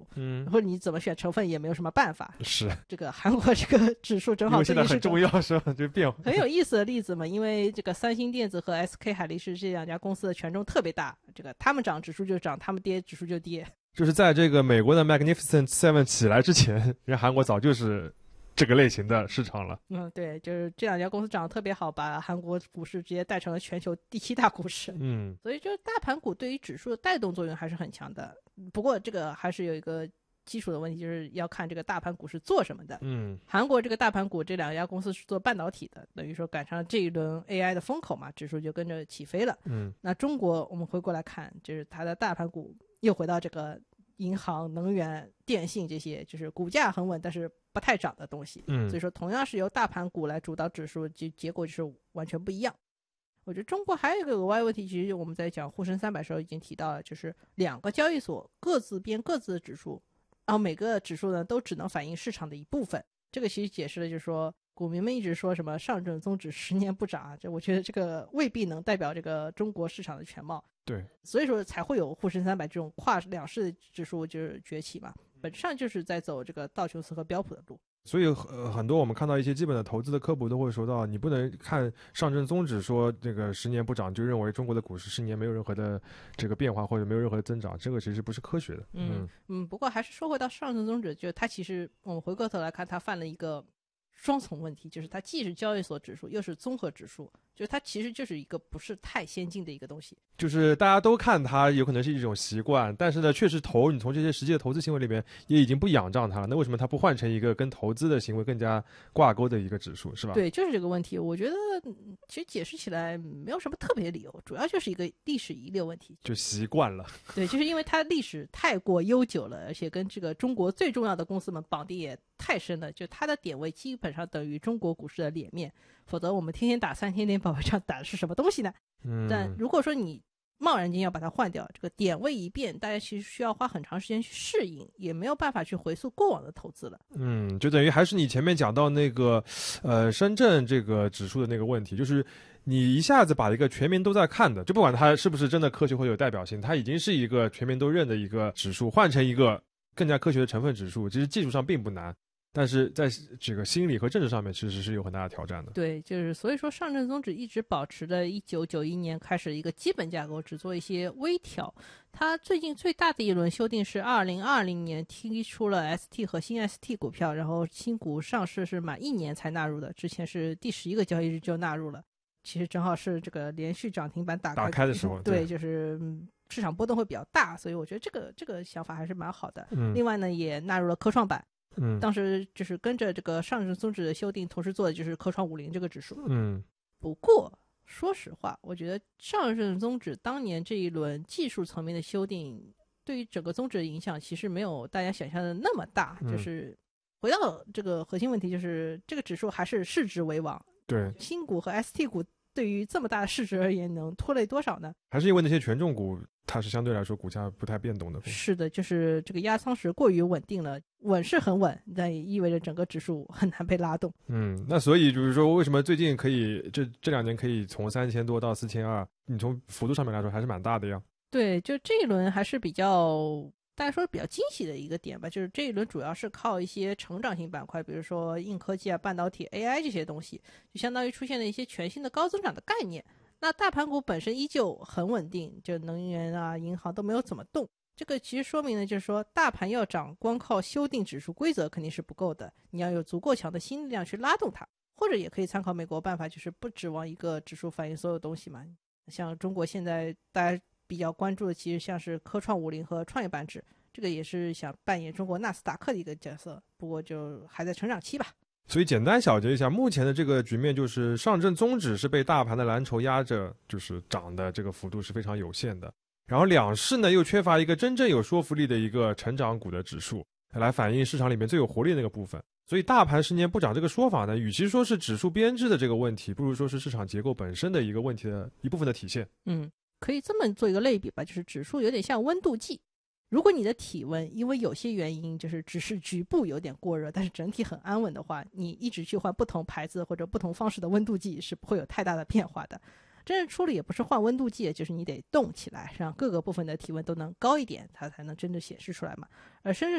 或者你怎么选成分也没有什么办法。 是这个韩国这个指数正好现在很重要是吧？这变化很有意思的例子嘛，因为这个三星电子和 SK 海力士这两家公司的权重特别大，这个他们涨指数就涨，他们跌指数就跌。 就是在这个美国的 Magnificent Seven 起来之前，人韩国早就是这个类型的市场了。 对，就是这两家公司涨得特别好，把韩国股市直接带成了全球第7大股市。所以就是大盘股对于指数的带动作用还是很强的。不过这个还是有一个基础的问题，就是要看这个大盘股是做什么的。韩国这个大盘股这两家公司是做半导体的，等于说赶上了这一轮 AI 的风口嘛，指数就跟着起飞了。那中国我们回过来看，就是它的大盘股又回到这个银行、能源、电信这些，就是股价很稳但是不太涨的东西。所以说同样是由大盘股来主导指数，结果就是完全不一样。我觉得中国还有一个额外问题，其实我们在讲沪深300时候已经提到了，就是2个交易所各自编各自的指数，然后每个指数呢都只能反映市场的一部分。这个其实解释了就是说股民们一直说什么上证综指10年不涨啊，我觉得这个未必能代表这个中国市场的全貌。 对， 所以说才会有沪深300这种跨两市的指数就是崛起嘛，本质上就是在走这个道琼斯和标普的路。 所以很多我们看到一些基本的投资的科普都会说到，你不能看上证综指说这个10年不涨就认为中国的股市10年没有任何的这个变化或者没有任何的增长，这个其实不是科学的。 不过还是说回到上证综指，就它其实我们回过头来看，它犯了一个双重问题，就是它既是交易所指数又是综合指数，就是它其实就是一个不是太先进的一个东西。 就是大家都看它有可能是一种习惯，但是呢确实你从这些实际的投资行为里边也已经不仰仗它了，那为什么它不换成一个跟投资的行为更加挂钩的一个指数，是吧？ 对，就是这个问题。我觉得其实解释起来没有什么特别的理由，主要就是一个历史遗留问题， 就习惯了。 对，就是因为它历史太过悠久了，而且跟这个中国最重要的公司们绑定也太深了，就它的点位基本上等于中国股市的脸面，否则我们天天打3天天保卫战打的是什么东西呢？但如果说你贸然间要把它换掉，这个点位一变，大家其实需要花很长时间去适应，也没有办法去回溯过往的投资了。 就等于还是你前面讲到那个深圳这个指数的那个问题，就是你一下子把一个全民都在看的，就不管它是不是真的科学或者有代表性，它已经是一个全民都认的一个指数，换成一个更加科学的成分指数，其实技术上并不难，但是在这个心理和政治上面其实是有很大的挑战的。 对，就是所以说上证综指一直保持了1991年开始一个基本架构，只做一些微调。它最近最大的一轮修订是2020年提出了 ST 和新 ST 股票，然后新股上市是满1年才纳入的，之前是第11个交易日就纳入了，其实正好是这个连续涨停板打开的时候。 对，就是市场波动会比较大，所以我觉得这个想法还是蛮好的。另外呢也纳入了科创板，当时就是跟着这个上证综指的修订同时做的就是科创50这个指数。不过说实话，我觉得上证综指当年这一轮技术层面的修订对于整个综指的影响其实没有大家想象的那么大。就是回到这个核心问题，就是这个指数还是市值为王。 对， 新股和 ST 股对于这么大的市值而言能拖累多少呢？ 还是因为那些权重股它是相对来说股价不太变动的。 是的，就是这个压舱石过于稳定了，稳是很稳，但也意味着整个指数很难被拉动。 那所以就是说为什么最近可以这2年可以从3000多到4200，你从幅度上面来说还是蛮大的呀。 对，就这一轮还是比较大家说比较惊喜的一个点吧，就是这一轮主要是靠一些成长型板块，比如说硬科技啊、半导体、AI 这些东西，就相当于出现了一些全新的高增长的概念。那大盘股本身依旧很稳定，就能源啊、银行都没有怎么动。这个其实说明呢，就是说大盘要涨，光靠修订指数规则肯定是不够的，你要有足够强的新力量去拉动它。或者也可以参考美国办法，就是不指望一个指数反映所有东西嘛。像中国现在大家比较关注的其实像是科创50和创业板指，这个也是想扮演中国纳斯达克的一个角色，不过就还在成长期吧。 所以简单小结一下，目前的这个局面就是上证综指是被大盘的蓝筹压着，就是涨的这个幅度是非常有限的，然后两市呢又缺乏一个真正有说服力的一个成长股的指数来反映市场里面最有活力的那个部分。所以大盘10年不涨这个说法呢，与其说是指数编制的这个问题，不如说是市场结构本身的一个问题的一部分的体现。 可以这么做一个类比吧，就是指数有点像温度计，如果你的体温因为有些原因就是只是局部有点过热，但是整体很安稳的话，你一直去换不同牌子或者不同方式的温度计是不会有太大的变化的。真正出力也不是换温度计，就是你得动起来，让各个部分的体温都能高一点，它才能真正显示出来嘛。而深圳